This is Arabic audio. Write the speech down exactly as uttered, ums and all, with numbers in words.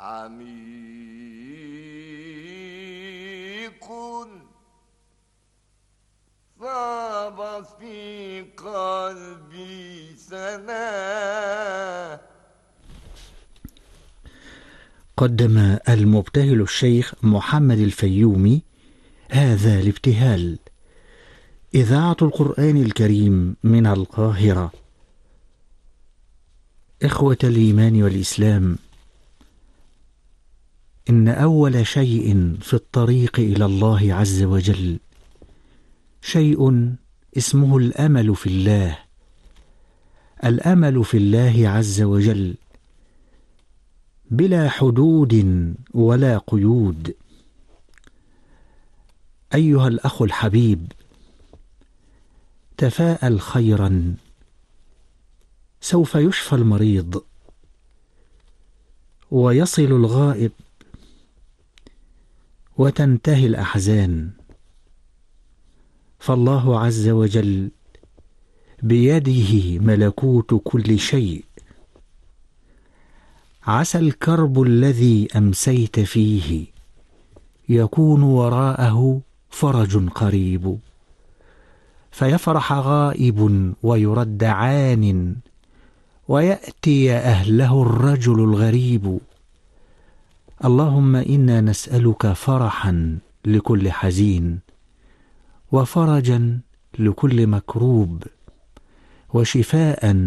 عميق صاب في قلبي سنا. قدم المبتهل الشيخ محمد الفيومي هذا الابتهال. إذاعة القرآن الكريم من القاهرة. إخوة الإيمان والإسلام، إن أول شيء في الطريق إلى الله عز وجل شيء اسمه الأمل في الله. الأمل في الله عز وجل بلا حدود ولا قيود. أيها الأخ الحبيب، تفاءل خيرا، سوف يشفى المريض ويصل الغائب وتنتهي الأحزان، فالله عز وجل بيده ملكوت كل شيء. عسى الكرب الذي أمسيت فيه يكون وراءه فرج قريب، فيفرح غائب ويرد عان، ويأتي أهله الرجل الغريب. اللهم إنا نسألك فرحا لكل حزين، وفرجا لكل مكروب، وشفاء